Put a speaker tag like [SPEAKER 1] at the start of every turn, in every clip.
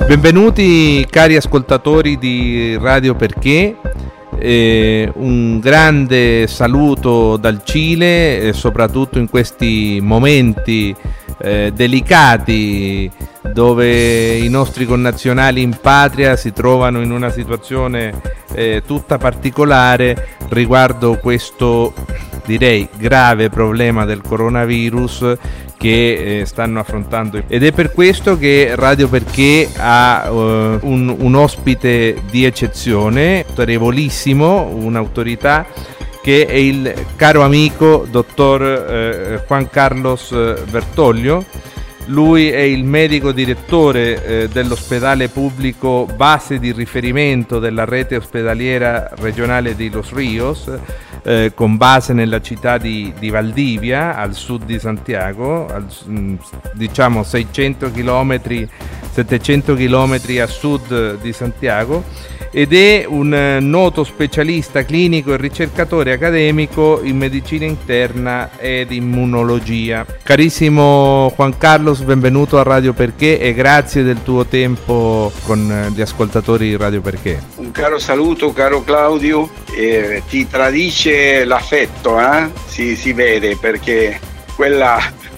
[SPEAKER 1] Benvenuti cari ascoltatori di Radio Perché, un grande saluto dal Cile, soprattutto in questi momenti delicati dove i nostri connazionali in patria si trovano in una situazione tutta particolare riguardo questo, direi, grave problema del coronavirus che stanno affrontando, ed è per questo che Radio Perché ha un ospite di eccezione, autorevolissimo, un'autorità, che è il caro amico dottor Juan Carlos Bertoglio. Lui è il medico direttore dell'ospedale pubblico base di riferimento della rete ospedaliera regionale di Los Ríos, con base nella città di Valdivia, al sud di Santiago, diciamo 600 km, 700 km a sud di Santiago, ed è un noto specialista clinico e ricercatore accademico in medicina interna ed immunologia. Carissimo Juan Carlos, benvenuto a Radio Perché e grazie del tuo tempo con gli ascoltatori di Radio Perché.
[SPEAKER 2] Un caro saluto, caro Claudio, ti tradisce l'affetto, si vede, perché quella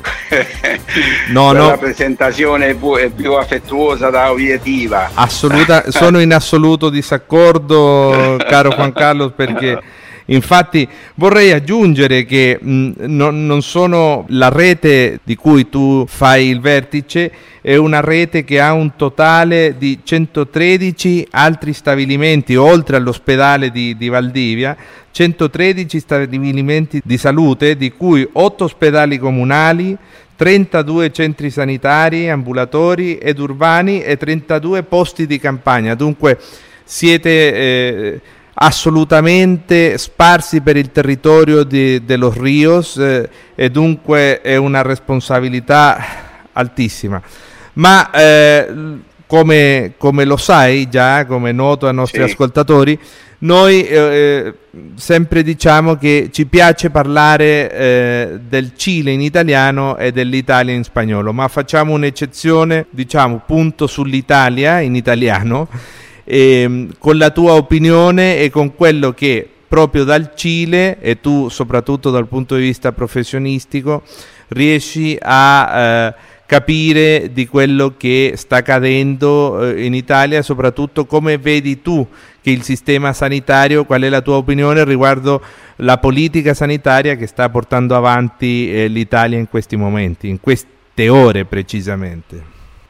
[SPEAKER 1] la
[SPEAKER 2] presentazione è più affettuosa da obiettiva.
[SPEAKER 1] Sono in assoluto disaccordo, caro Juan Carlos, perché infatti vorrei aggiungere che non sono la rete di cui tu fai il vertice, è una rete che ha un totale di 113 altri stabilimenti, oltre all'ospedale di Valdivia, 113 stabilimenti di salute, di cui 8 ospedali comunali, 32 centri sanitari, ambulatori ed urbani e 32 posti di campagna. Dunque siete assolutamente sparsi per il territorio de Los Ríos, e dunque è una responsabilità altissima. Ma come lo sai già, come è noto ai nostri ascoltatori, noi sempre diciamo che ci piace parlare del Cile in italiano e dell'Italia in spagnolo, ma facciamo un'eccezione, diciamo punto sull'Italia in italiano, con la tua opinione e con quello che proprio dal Cile, e tu soprattutto dal punto di vista professionistico, riesci a capire di quello che sta accadendo in Italia, soprattutto come vedi tu che il sistema sanitario, qual è la tua opinione riguardo la politica sanitaria che sta portando avanti l'Italia in questi momenti, in queste ore precisamente?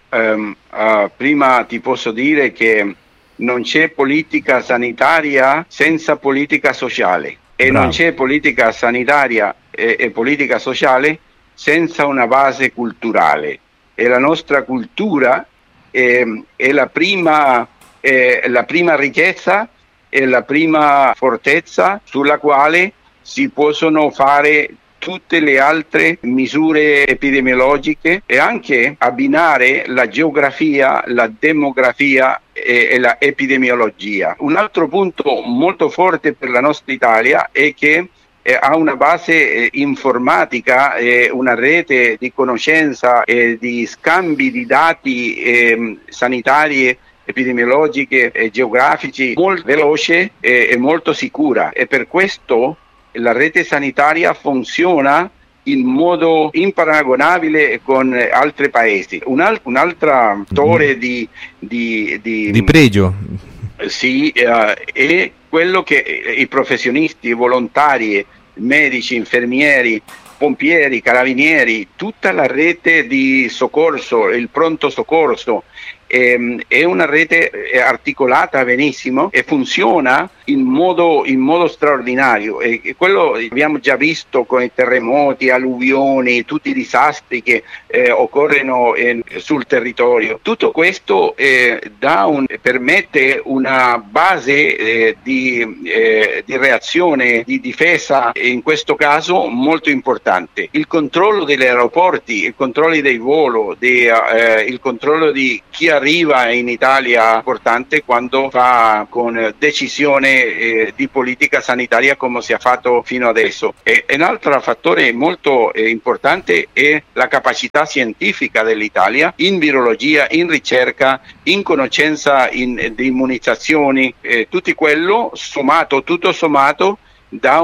[SPEAKER 2] Prima ti posso dire che non c'è politica sanitaria senza politica sociale, e
[SPEAKER 1] Bravo.
[SPEAKER 2] Non c'è politica sanitaria e politica sociale senza una base culturale, e la nostra cultura è la prima ricchezza e la prima fortezza sulla quale si possono fare tutte le altre misure epidemiologiche, e anche abbinare la geografia, la demografia e la epidemiologia. Un altro punto molto forte per la nostra Italia è che ha una base informatica, una rete di conoscenza e di scambi di dati sanitari, epidemiologiche e geografici molto veloce e molto sicura, e per questo la rete sanitaria funziona in modo imparagonabile con altri paesi. Un altro fattore di
[SPEAKER 1] pregio
[SPEAKER 2] è quello che i professionisti, i volontari, medici, infermieri, pompieri, carabinieri, tutta la rete di soccorso, il pronto soccorso, è una rete articolata benissimo e funziona in modo straordinario, e quello abbiamo già visto con i terremoti, alluvioni, tutti i disastri che occorrono sul territorio. Tutto questo permette una base di reazione, di difesa, in questo caso molto importante. Il controllo degli aeroporti, il controllo dei voli, il controllo di chi arriva arriva in Italia importante quando fa con decisione di politica sanitaria come si è fatto fino adesso. E un altro fattore molto importante è la capacità scientifica dell'Italia in virologia, in ricerca, in conoscenza di immunizzazioni, tutto quello tutto sommato dà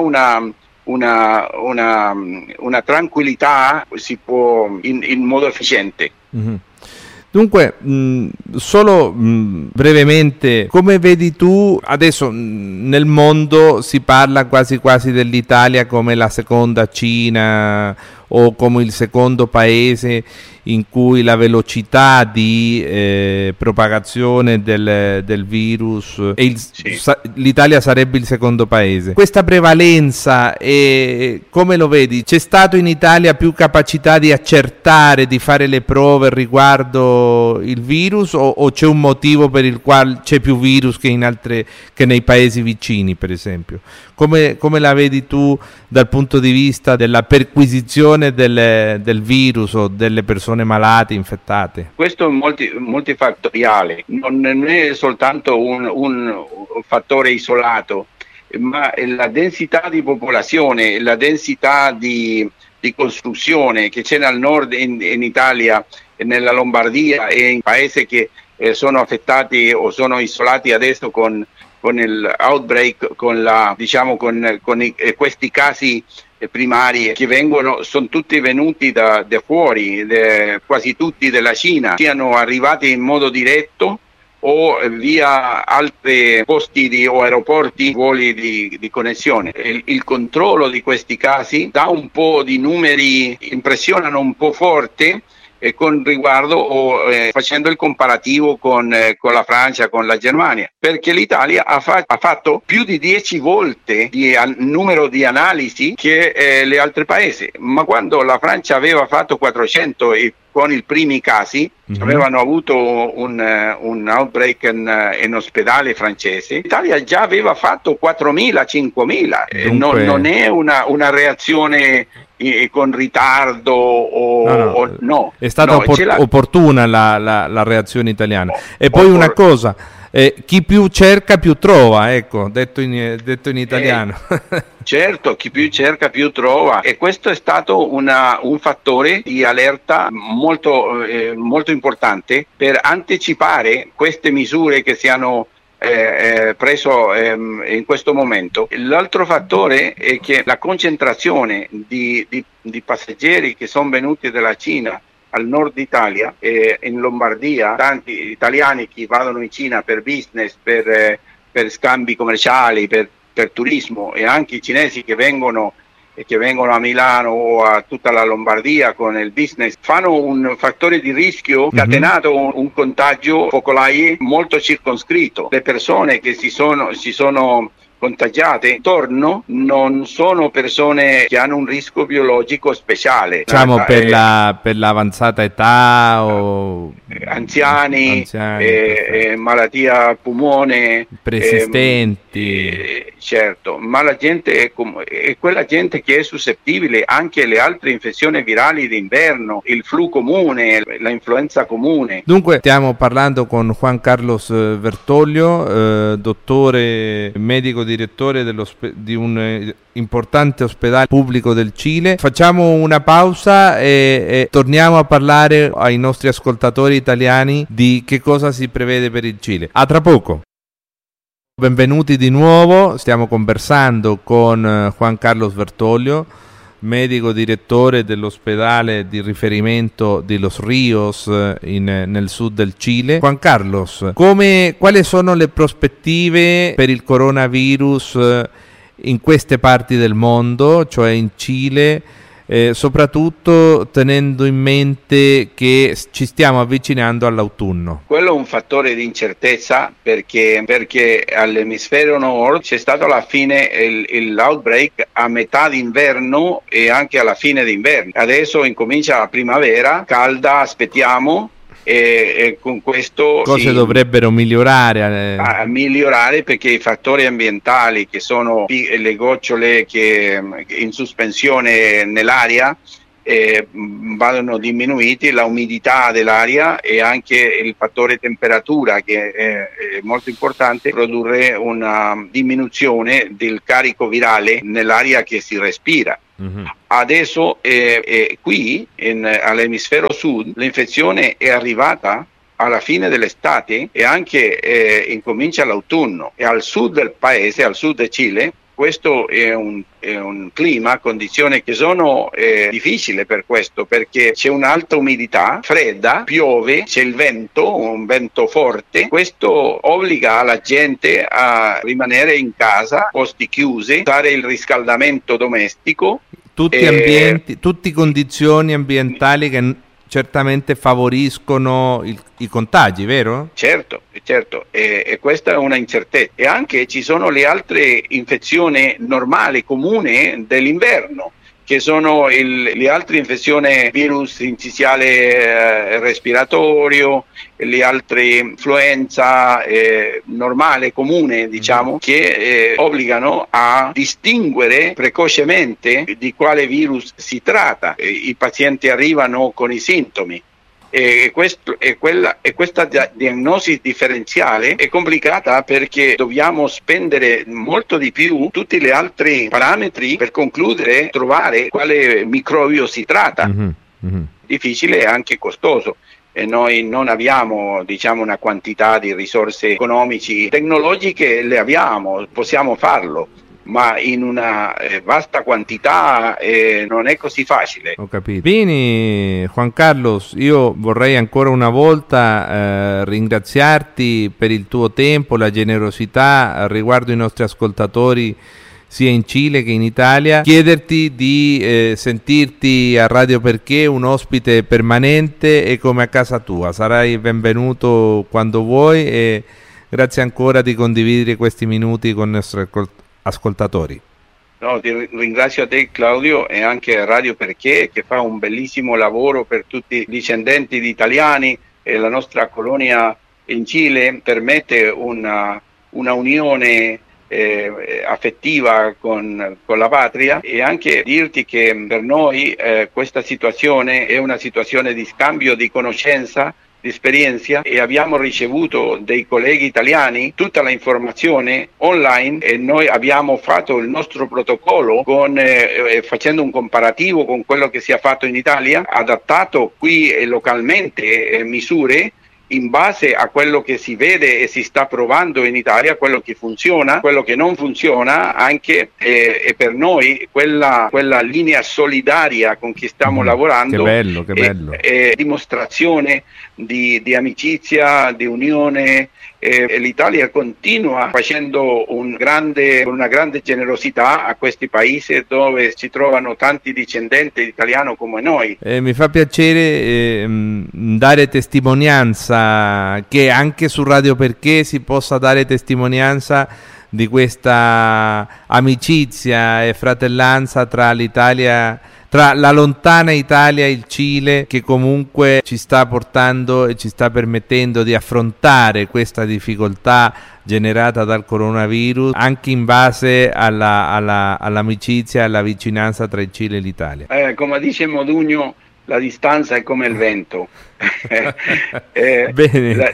[SPEAKER 2] una tranquillità in modo efficiente.
[SPEAKER 1] Mm-hmm. Dunque, solo brevemente, come vedi tu, adesso nel mondo si parla quasi quasi dell'Italia come la seconda Cina o come il secondo paese in cui la velocità di propagazione del virus, l'Italia sarebbe il secondo paese. Questa prevalenza, come lo vedi? C'è stato in Italia più capacità di accertare, di fare le prove riguardo il virus o c'è un motivo per il quale c'è più virus che nei paesi vicini, per esempio? Come la vedi tu dal punto di vista della perquisizione del virus o delle persone malate, infettate?
[SPEAKER 2] Questo è multifattoriale, non è soltanto un fattore isolato, ma la densità di popolazione, la densità di costruzione che c'è nel nord in Italia, nella Lombardia e in paesi che sono affettati o sono isolati adesso con l'outbreak, con questi casi primari che sono tutti venuti da fuori, quasi tutti della Cina, siano arrivati in modo diretto o via altri posti o aeroporti, voli di connessione. Il controllo di questi casi dà un po' di numeri, impressionano un po' forte, con riguardo facendo il comparativo con la Francia, con la Germania, perché l'Italia ha fatto più di 10 volte di numero di analisi che le altre paesi, ma quando la Francia aveva fatto 400 e con i primi casi avevano avuto un outbreak in ospedale francese, l'Italia già aveva fatto 4.000, 5.000. Non è una reazione con ritardo no.
[SPEAKER 1] È stata opportuna la reazione italiana. E poi una cosa, chi più cerca più trova, ecco, detto in italiano.
[SPEAKER 2] Certo, chi più cerca più trova, e questo è stato un fattore di allerta molto, molto importante per anticipare queste misure che si hanno preso in questo momento. L'altro fattore è che la concentrazione di passeggeri che sono venuti dalla Cina al nord Italia, in Lombardia, tanti italiani che vanno in Cina per business, per scambi commerciali, per turismo, e anche i cinesi che vengono a Milano o a tutta la Lombardia con il business, fanno un fattore di rischio catenato, un contagio focolai molto circoscritto. Le persone che si sono contagiate intorno non sono persone che hanno un rischio biologico speciale,
[SPEAKER 1] diciamo per l'avanzata età o
[SPEAKER 2] anziani. Malattia al polmone
[SPEAKER 1] persistenti,
[SPEAKER 2] certo, ma la gente è quella gente che è suscettibile anche alle altre infezioni virali d'inverno, il flu comune, la influenza comune.
[SPEAKER 1] Dunque stiamo parlando con Juan Carlos Bertoglio, dottore medico direttore di un importante ospedale pubblico del Cile. Facciamo una pausa e torniamo a parlare ai nostri ascoltatori italiani di che cosa si prevede per il Cile. A tra poco. Benvenuti di nuovo, stiamo conversando con Juan Carlos Bertoglio, medico direttore dell'ospedale di riferimento di Los Ríos nel sud del Cile. Juan Carlos, quali sono le prospettive per il coronavirus in queste parti del mondo, cioè in Cile, soprattutto tenendo in mente che ci stiamo avvicinando all'autunno?
[SPEAKER 2] Quello è un fattore di incertezza perché all'emisfero nord c'è stato alla fine l'outbreak a metà d'inverno e anche alla fine d'inverno. Adesso incomincia la primavera calda, aspettiamo. E con questo
[SPEAKER 1] cose dovrebbero migliorare
[SPEAKER 2] a migliorare, perché i fattori ambientali, che sono le gocciole che in sospensione nell'aria, vanno diminuiti la umidità dell'aria e anche il fattore temperatura, che è molto importante, produrre una diminuzione del carico virale nell'aria che si respira. Adesso qui all'emisfero sud l'infezione è arrivata alla fine dell'estate e anche incomincia l'autunno, e al sud del paese, al sud del Cile, questo è un clima, condizioni che sono difficili per questo, perché c'è un'alta umidità, fredda, piove, c'è il vento, un vento forte. Questo obbliga la gente a rimanere in casa, posti chiusi, usare il riscaldamento domestico.
[SPEAKER 1] Tutte condizioni ambientali che certamente favoriscono i contagi, vero?
[SPEAKER 2] Certo, e questa è una incertezza. E anche ci sono le altre infezioni normali, comuni dell'inverno, che sono le altre infezioni, virus incisionale respiratorio, le altre influenza normale, comune, diciamo, che obbligano a distinguere precocemente di quale virus si tratta. I pazienti arrivano con i sintomi. E questa diagnosi differenziale è complicata, perché dobbiamo spendere molto di più tutti gli altri parametri per concludere, trovare quale microbio si tratta. Difficile e anche costoso. E noi non abbiamo, diciamo, una quantità di risorse economiche, tecnologiche le abbiamo, possiamo farlo, ma in una vasta quantità non è così facile.
[SPEAKER 1] Ho capito. Bene, Juan Carlos, io vorrei ancora una volta ringraziarti per il tuo tempo, la generosità riguardo i nostri ascoltatori sia in Cile che in Italia, chiederti di sentirti a Radio Perché un ospite permanente e come a casa tua. Sarai benvenuto quando vuoi, e grazie ancora di condividere questi minuti con i nostri ascoltatori.
[SPEAKER 2] No, ti ringrazio a te, Claudio, e anche a Radio Perché, che fa un bellissimo lavoro per tutti i discendenti di italiani, e la nostra colonia in Cile permette una unione affettiva con la patria. E anche dirti che per noi questa situazione è una situazione di scambio di conoscenza, di esperienza, e abbiamo ricevuto dei colleghi italiani tutta la informazione online, e noi abbiamo fatto il nostro protocollo facendo un comparativo con quello che si è fatto in Italia, adattato qui localmente misure in base a quello che si vede e si sta provando in Italia, quello che funziona, quello che non funziona, anche e per noi quella linea solidaria con cui stiamo lavorando.
[SPEAKER 1] Che bello.
[SPEAKER 2] È dimostrazione di amicizia, di unione. L'Italia continua facendo una grande generosità a questi paesi dove si trovano tanti discendenti italiani come noi.
[SPEAKER 1] Mi fa piacere dare testimonianza, che anche su Radio Perché si possa dare testimonianza di questa amicizia e fratellanza tra l'Italia, tra la lontana Italia e il Cile, che comunque ci sta portando e ci sta permettendo di affrontare questa difficoltà generata dal coronavirus, anche in base all'amicizia e alla vicinanza tra il Cile e l'Italia.
[SPEAKER 2] Come dice Modugno, la distanza è come il vento.
[SPEAKER 1] Bene.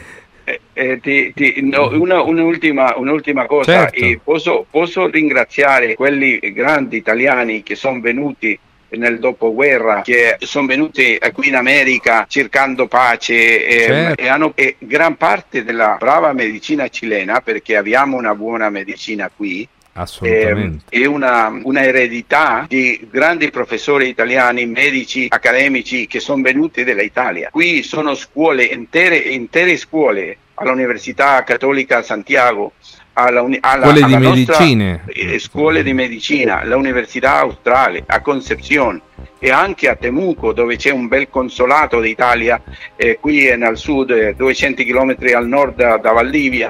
[SPEAKER 2] Un'ultima cosa,
[SPEAKER 1] certo.
[SPEAKER 2] Posso ringraziare quelli grandi italiani che sono venuti nel dopoguerra, che sono venuti qui in America cercando pace,
[SPEAKER 1] certo.
[SPEAKER 2] e gran parte della brava medicina cilena, perché abbiamo una buona medicina qui.
[SPEAKER 1] Assolutamente.
[SPEAKER 2] E una eredità di grandi professori italiani, medici, accademici, che sono venuti dall'Italia. Qui sono scuole, intere scuole, all'Università Cattolica Santiago,
[SPEAKER 1] scuole di medicina,
[SPEAKER 2] scuole di medicina, all'Università Australe, a Concepción, e anche a Temuco, dove c'è un bel consolato d'Italia, qui nel sud, 200 km al nord da Valdivia.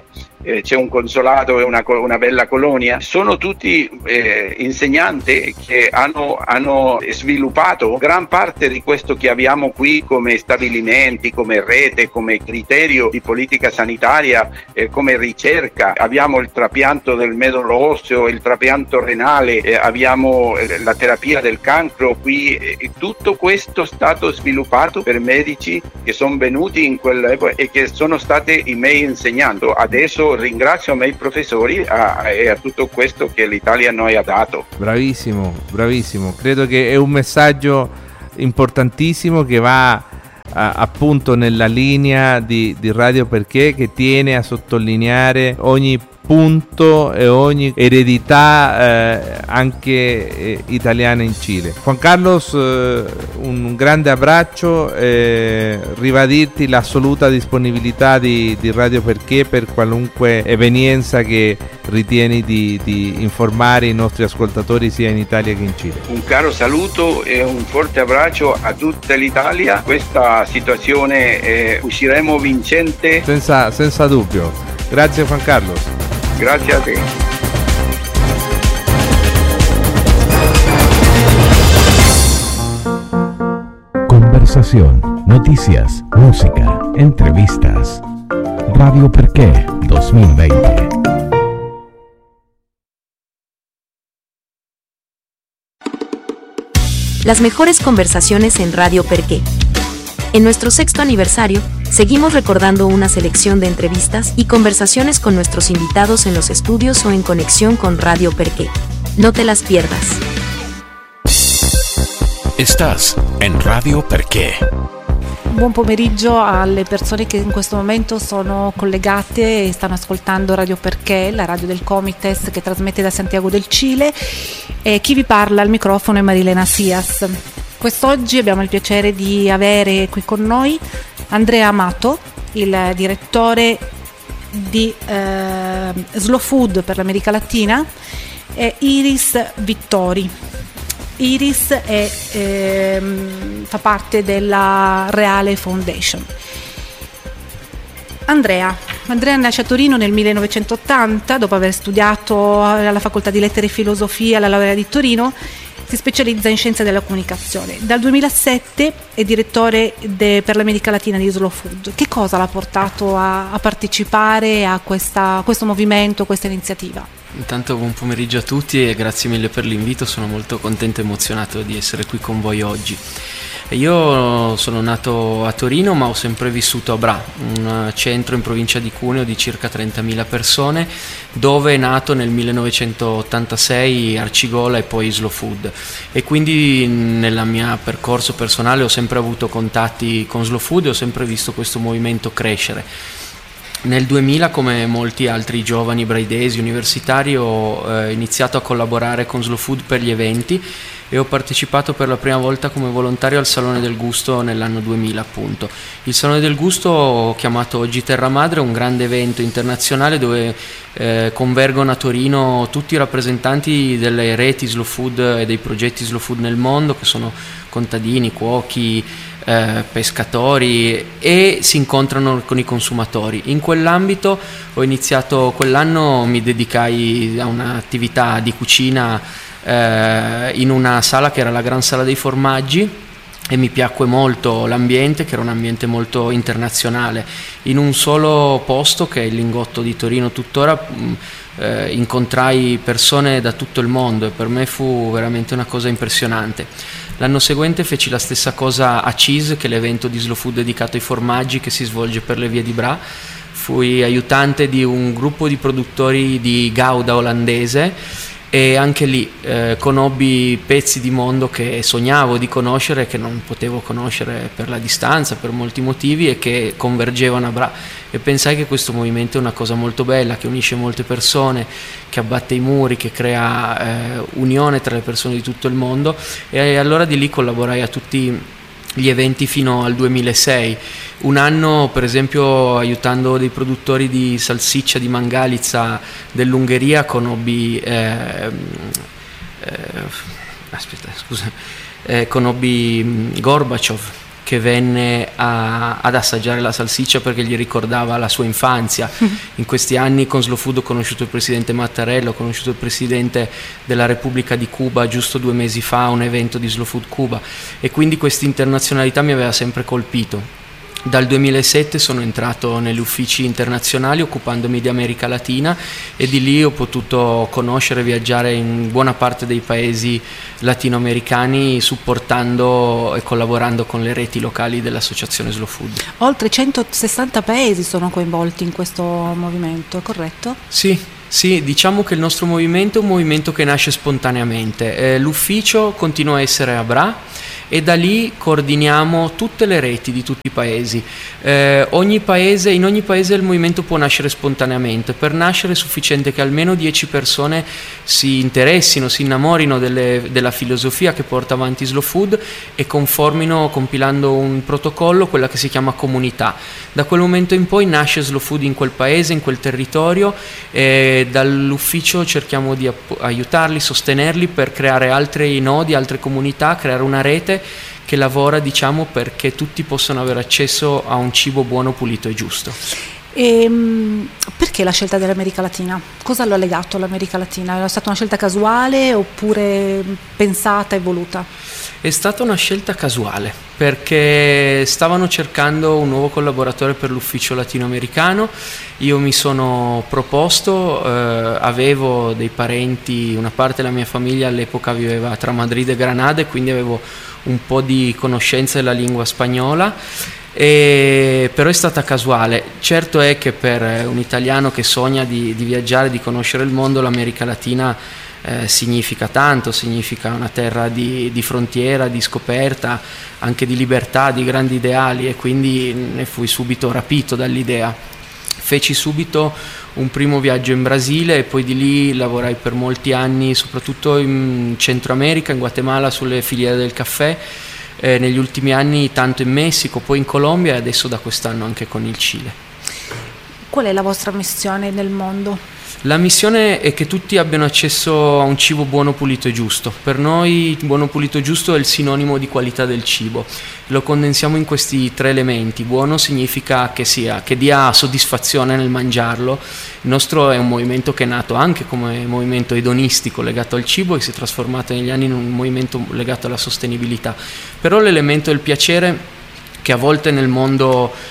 [SPEAKER 2] c'è un consolato e una bella colonia, sono tutti insegnanti che hanno sviluppato gran parte di questo che abbiamo qui come stabilimenti, come rete, come criterio di politica sanitaria, come ricerca. Abbiamo il trapianto del meduolo osseo, il trapianto renale, abbiamo la terapia del cancro qui, tutto questo è stato sviluppato per medici che sono venuti in quell'epoca e che sono stati i miei insegnanti. Adesso ringrazio i miei professori e a tutto questo che l'Italia noi ha dato.
[SPEAKER 1] Bravissimo, bravissimo. Credo che è un messaggio importantissimo che va appunto nella linea di Radio Perché, che tiene a sottolineare ogni punto e ogni eredità anche italiana in Cile. Juan Carlos, un grande abbraccio, ribadirti l'assoluta disponibilità di Radio Perché per qualunque evenienza che ritieni di informare i nostri ascoltatori sia in Italia che in Cile.
[SPEAKER 2] Un caro saluto e un forte abbraccio a tutta l'Italia. Questa situazione usciremo vincente.
[SPEAKER 1] Senza dubbio. Grazie Juan Carlos.
[SPEAKER 2] Grazie a te.
[SPEAKER 3] Conversación, noticias, música, entrevistas. Radio Perché 2020.
[SPEAKER 4] Las mejores conversaciones en Radio Perché. En nuestro 6º aniversario, seguimos recordando una selección de entrevistas y conversaciones con nuestros invitados en los estudios o en conexión con Radio Perché. No te las pierdas.
[SPEAKER 3] Estás en Radio Perché.
[SPEAKER 5] Buon pomeriggio alle persone che in questo momento sono collegate e stanno ascoltando Radio Perché, la radio del Comites che trasmette da Santiago del Cile. E chi vi parla al microfono è Marilena Sias. Quest'oggi abbiamo il piacere di avere qui con noi Andrea Amato, il direttore di Slow Food per l'America Latina, e Iris Vittori. Iris fa parte della Reale Foundation. Andrea nasce a Torino nel 1980, dopo aver studiato alla Facoltà di Lettere e Filosofia alla laurea di Torino. Si specializza in scienze della comunicazione. Dal 2007 è direttore per l'America Latina di Slow Food. Che cosa l'ha portato a partecipare a questo movimento, a questa iniziativa?
[SPEAKER 6] Intanto buon pomeriggio a tutti e grazie mille per l'invito, sono molto contento e emozionato di essere qui con voi oggi. Io sono nato a Torino ma ho sempre vissuto a Bra, un centro in provincia di Cuneo di circa 30.000 persone, dove è nato nel 1986 Arcigola e poi Slow Food, e quindi nel mio percorso personale ho sempre avuto contatti con Slow Food e ho sempre visto questo movimento crescere. Nel 2000, come molti altri giovani braidesi universitari, ho iniziato a collaborare con Slow Food per gli eventi e ho partecipato per la prima volta come volontario al Salone del Gusto nell'anno 2000 appunto. Il Salone del Gusto, chiamato oggi Terra Madre, è un grande evento internazionale dove convergono a Torino tutti i rappresentanti delle reti Slow Food e dei progetti Slow Food nel mondo, che sono contadini, cuochi, pescatori, e si incontrano con i consumatori. In quell'ambito quell'anno mi dedicai a un'attività di cucina in una sala che era la Gran Sala dei Formaggi, e mi piacque molto l'ambiente, che era un ambiente molto internazionale. In un solo posto, che è il Lingotto di Torino tuttora, incontrai persone da tutto il mondo e per me fu veramente una cosa impressionante. L'anno seguente feci la stessa cosa a Cheese, che è l'evento di Slow Food dedicato ai formaggi che si svolge per le vie di Bra. Fui aiutante di un gruppo di produttori di Gouda olandese e anche lì conobbi pezzi di mondo che sognavo di conoscere e che non potevo conoscere per la distanza, per molti motivi, e che convergevano a Bra, e pensai che questo movimento è una cosa molto bella, che unisce molte persone, che abbatte i muri, che crea unione tra le persone di tutto il mondo, e allora di lì collaborai a tutti gli eventi fino al 2006. Un anno, per esempio, aiutando dei produttori di salsiccia di Mangalitsa dell'Ungheria, conobbi conobbi Gorbaciov, che venne ad assaggiare la salsiccia perché gli ricordava la sua infanzia. In questi anni con Slow Food ho conosciuto il presidente Mattarella, ho conosciuto il presidente della Repubblica di Cuba giusto 2 mesi fa a un evento di Slow Food Cuba, e quindi questa internazionalità mi aveva sempre colpito. Dal 2007 sono entrato negli uffici internazionali occupandomi di America Latina, e di lì ho potuto conoscere e viaggiare in buona parte dei paesi latinoamericani, supportando e collaborando con le reti locali dell'associazione Slow Food.
[SPEAKER 5] Oltre 160 paesi sono coinvolti in questo movimento, corretto?
[SPEAKER 6] Sì, diciamo che il nostro movimento è un movimento che nasce spontaneamente. L'ufficio continua a essere a Bra, e da lì coordiniamo tutte le reti di tutti i paesi. In ogni paese il movimento può nascere spontaneamente. Per nascere è sufficiente che almeno 10 persone si interessino, si innamorino della filosofia che porta avanti Slow Food e conformino, compilando un protocollo, quella che si chiama comunità. Da quel momento in poi nasce Slow Food in quel paese, in quel territorio, e dall'ufficio cerchiamo di aiutarli, sostenerli per creare altri nodi, altre comunità, creare una rete che lavora, diciamo, perché tutti possano avere accesso a un cibo buono, pulito e giusto.
[SPEAKER 5] E perché la scelta dell'America Latina? Cosa l'ha legato all'America Latina? È stata una scelta casuale oppure pensata e voluta?
[SPEAKER 6] È stata una scelta casuale, perché stavano cercando un nuovo collaboratore per l'ufficio latinoamericano. Io mi sono proposto, avevo dei parenti, una parte della mia famiglia all'epoca viveva tra Madrid e Granada, e quindi avevo un po' di conoscenza della lingua spagnola, però è stata casuale. Certo è che per un italiano che sogna di viaggiare, di conoscere il mondo, l'America Latina significa tanto, significa una terra di frontiera, di scoperta, anche di libertà, di grandi ideali, e quindi ne fui subito rapito dall'idea. Feci subito un primo viaggio in Brasile, e poi di lì lavorai per molti anni soprattutto in Centro America, in Guatemala, sulle filiere del caffè, negli ultimi anni tanto in Messico, poi in Colombia, e adesso da quest'anno anche con il Cile.
[SPEAKER 5] Qual è la vostra missione nel mondo?
[SPEAKER 6] La missione è che tutti abbiano accesso a un cibo buono, pulito e giusto. Per noi buono, pulito e giusto è il sinonimo di qualità del cibo. Lo condensiamo in questi 3 elementi. Buono significa che dia soddisfazione nel mangiarlo. Il nostro è un movimento che è nato anche come movimento edonistico legato al cibo, e si è trasformato negli anni in un movimento legato alla sostenibilità. Però l'elemento del piacere, che a volte nel mondo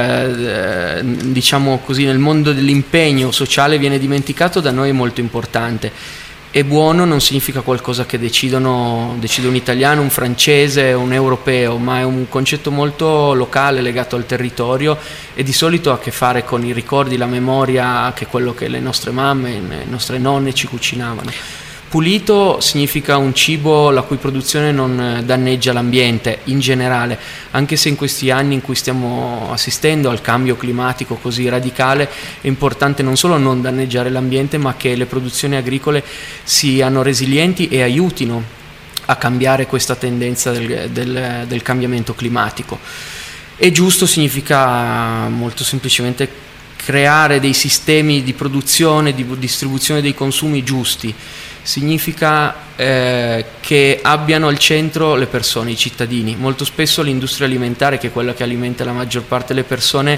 [SPEAKER 6] diciamo così, nel mondo dell'impegno sociale viene dimenticato, da noi è molto importante. E buono non significa qualcosa che decide un italiano, un francese, un europeo, ma è un concetto molto locale, legato al territorio, e di solito ha a che fare con i ricordi, la memoria, che è quello che le nostre mamme, le nostre nonne ci cucinavano. Pulito significa un cibo la cui produzione non danneggia l'ambiente in generale, anche se in questi anni in cui stiamo assistendo al cambio climatico così radicale è importante non solo non danneggiare l'ambiente, ma che le produzioni agricole siano resilienti e aiutino a cambiare questa tendenza del cambiamento climatico. E giusto significa molto semplicemente creare dei sistemi di produzione, di distribuzione dei consumi giusti. Significa che abbiano al centro le persone, i cittadini. Molto spesso l'industria alimentare, che è quella che alimenta la maggior parte delle persone,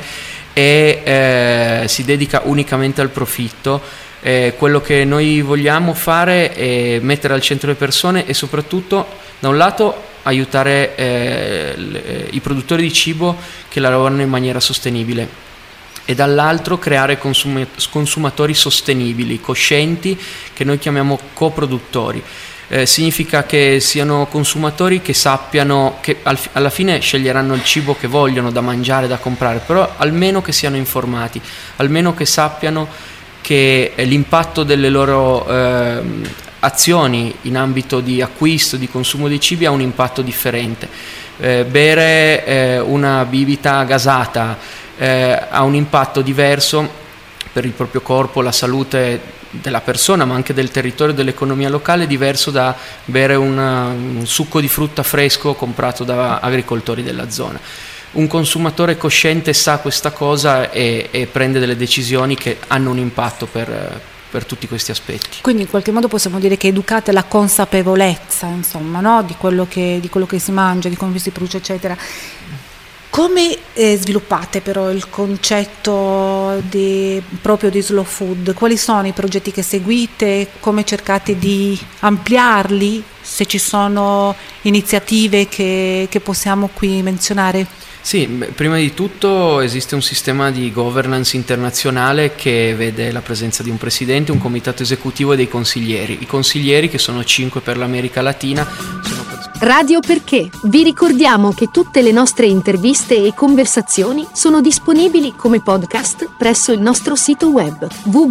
[SPEAKER 6] si dedica unicamente al profitto. Quello che noi vogliamo fare è mettere al centro le persone e soprattutto, da un lato, aiutare i produttori di cibo che lavorano in maniera sostenibile, e dall'altro creare consumatori sostenibili, coscienti, che noi chiamiamo coproduttori. Significa che siano consumatori che sappiano che alla fine sceglieranno il cibo che vogliono da mangiare, da comprare, però almeno che siano informati, almeno che sappiano che l'impatto delle loro azioni in ambito di acquisto, di consumo dei cibi ha un impatto differente. Bere una bibita gasata ha un impatto diverso per il proprio corpo, la salute della persona, ma anche del territorio e dell'economia locale, diverso da bere un succo di frutta fresco comprato da agricoltori della zona. Un consumatore cosciente sa questa cosa e prende delle decisioni che hanno un impatto per per tutti questi aspetti.
[SPEAKER 5] Quindi in qualche modo possiamo dire che educate alla consapevolezza, insomma, no? di quello che si mangia, di come si produce, eccetera. Come sviluppate però il concetto proprio di slow food? Quali sono i progetti che seguite? Come cercate di ampliarli? Se ci sono iniziative che possiamo qui menzionare?
[SPEAKER 6] Sì, prima di tutto esiste un sistema di governance internazionale che vede la presenza di un presidente, un comitato esecutivo e dei consiglieri. I consiglieri, che sono 5 per l'America Latina, sono
[SPEAKER 7] Radio Perché. Vi ricordiamo che tutte le nostre interviste e conversazioni sono disponibili come podcast presso il nostro sito web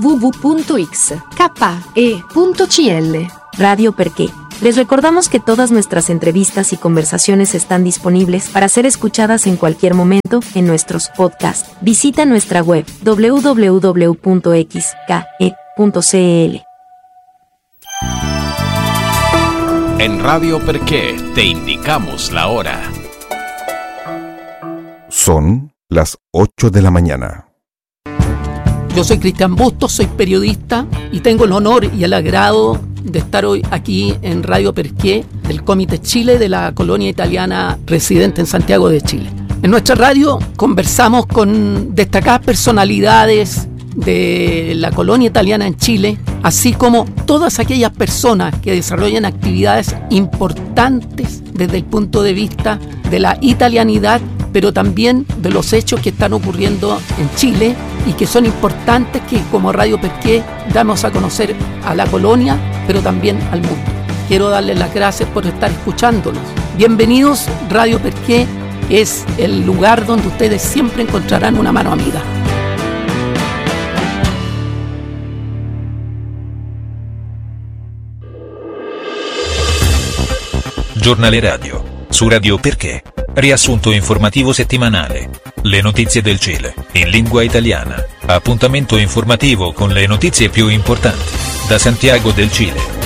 [SPEAKER 7] www.xke.cl.
[SPEAKER 4] Radio Perqué. Les recordamos que todas nuestras entrevistas y conversaciones están disponibles para ser escuchadas en cualquier momento en nuestros podcasts. Visita nuestra web www.xke.cl.
[SPEAKER 3] En Radio Perqué te indicamos la hora.
[SPEAKER 8] Son las 8 de la mañana.
[SPEAKER 9] Yo soy Cristian Bustos, soy periodista y tengo el honor y el agrado de estar hoy aquí en Radio Perqué del Comité Chile de la colonia italiana residente en Santiago de Chile. En nuestra radio conversamos con destacadas personalidades de la colonia italiana en Chile, así como todas aquellas personas que desarrollan actividades importantes desde el punto de vista de la italianidad, pero también de los hechos que están ocurriendo en Chile y que son importantes que como Radio Perqué damos a conocer a la colonia, pero también al mundo. Quiero darles las gracias por estar escuchándonos. Bienvenidos, Radio Perqué es el lugar donde ustedes siempre encontrarán una mano amiga.
[SPEAKER 10] Giornale radio. Su Radio Perché. Riassunto informativo settimanale. Le notizie del Cile, in lingua italiana. Appuntamento informativo con le notizie più importanti. Da Santiago del Cile.